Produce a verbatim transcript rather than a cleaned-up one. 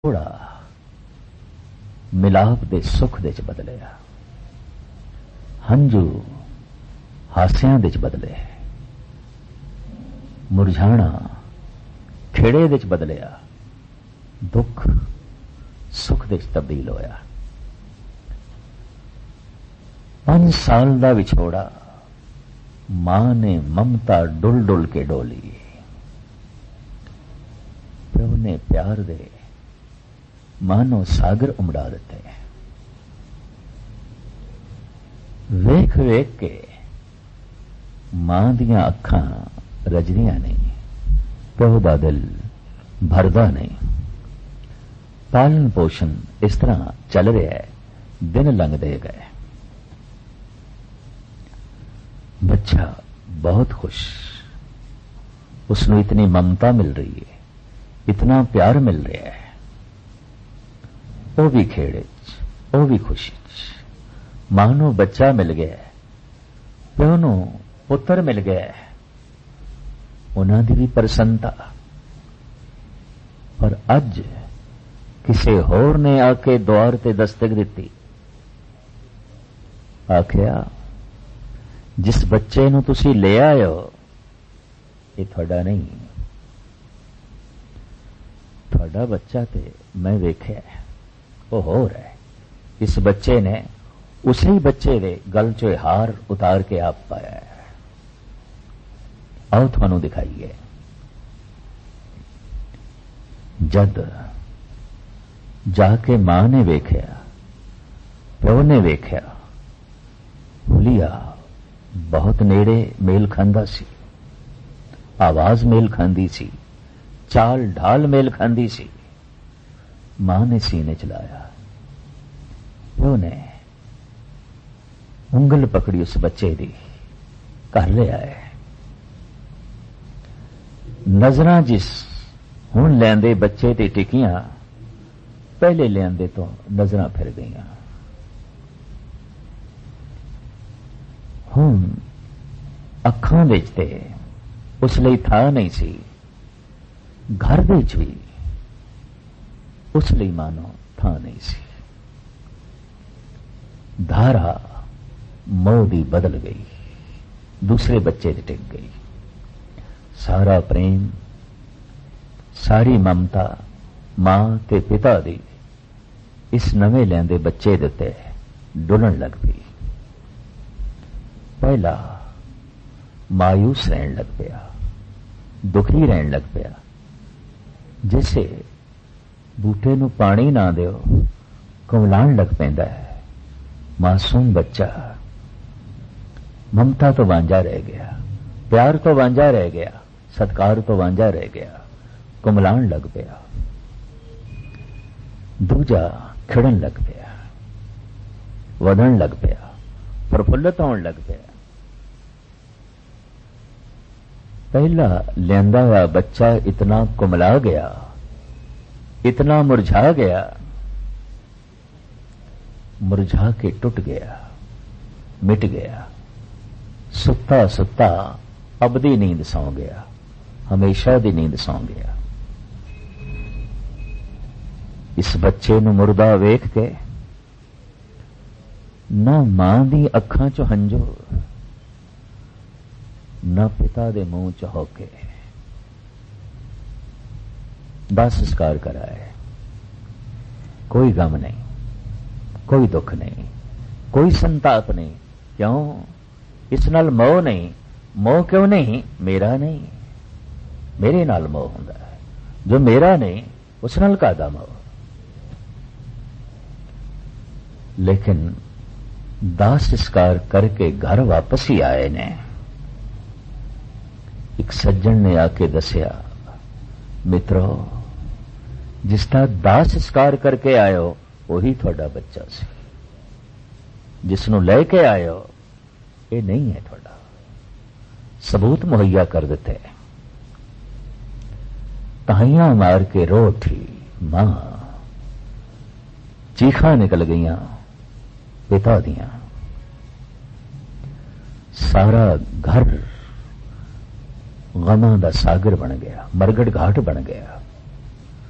थोड़ा मिलाप दे सुख दे च बदलिया, हंजू हास्यां दे च बदले, मुरझाना खेड़े दे च बदलिया, दुख सुख दे च तब्दील होया। पांच साल दा विछोड़ा मां ने ममता डुल डुल के डोली, प्यो ने प्यार दे मानो सागर उमड़ा देते। वेख वेख के मां दियां अखां रजदियां नहीं, प्यो दा दिल भरदा नहीं। पालन पोषण इस तरह चल रहा है, दिन लंघदे गए। बच्चा बहुत खुश, उसनू इतनी ममता मिल रही है, इतना प्यार मिल रहा है। वो भी खेड़े च, वो भी खुशी च। मां नू बच्चा मिल गया, प्यो नू पुत्र मिल गया, उन्हां दी भी प्रसन्नता। पर अज किसे होर ने आके द्वार ते दस्तक दिती, आखिया जिस बच्चे नू तुसी ले आए हो ये थोड़ा नहीं, थोड़ा बच्चा ते मैं वेख्या वो होर है। इस बच्चे ने उसी बच्चे दे गल चो हार उतार के आप पाया है। आओ थानू दिखाइए। जद जाके मां ने वेख्या, प्यो ने वेख्या, हुलिया बहुत नेड़े मेल खांदा सी, आवाज मेल खांदी सी, चाल ढाल मेल खांदी सी। मां ने सीने चलाया, प्यो ने उंगल पकड़ी उस बच्चे दी, घर ले आए। नजरां जिस हुण लैंदे बच्चे ते टिकियां, पहले लियांदे तो नजरां फिर गईयां। हुण अखां विच ते उस लई था नहीं सी, घर विच भी उस लई मानो था नहीं सी। धारा मोह दी बदल गई, दूसरे बच्चे ते टिक गई। सारा प्रेम, सारी ममता मां ते पिता दी इस नवे लैंदे बच्चे दे उत्ते डुलन लग पई। पहला मायूस रहन लग पिया, दुखी रहन लग पिया। जैसे बूटे नू पानी ना दिओ कुमलाण लग पैंदा है। मासूम बच्चा ममता तो वांझा रह गया, प्यार तो वांझा रह गया, सत्कार तो वांझा रह गया, कुमलाण लग पिया। दूजा खिड़न लग पिया, वधन लग पिया, प्रफुल्लित होने लग पिया। पहला लेंदा हुआ बच्चा इतना कुमला गया, इतना मुरझा गया, मुरझा के टूट गया, मिट गया। सुत्ता सुत्ता अबदी नींद सौ गया, हमेशा दी नींद सौ गया। इस बच्चे नू मुर्दा वेख के ना मां दी अखां चो हंजू, ना पिता दे मुंह च होके दाह संस्कार कराए। कोई गम नहीं, कोई दुख नहीं, कोई संताप नहीं। क्यों? इस नाल मोह नहीं। मोह क्यों नहीं? मेरा नहीं, मेरे नाल मोह हुंदा है। जो मेरा नहीं उस नाल कादा मोह। लेकिन दाह संस्कार करके घर वापस ही आए ने। एक सज्जन ने आके दसिया, मित्रो जिसका दाह संस्कार करके आयो वही थोड़ा बच्चा सी, जिसनू लेके आयो ये नहीं है थोड़ा। सबूत मुहैया कर देते। ताहियां मार के रो उठी मां, चीखा निकल गईयां पिता दियां। सारा घर गमां दा सागर बन गया, मरगड़ घाट बन गया।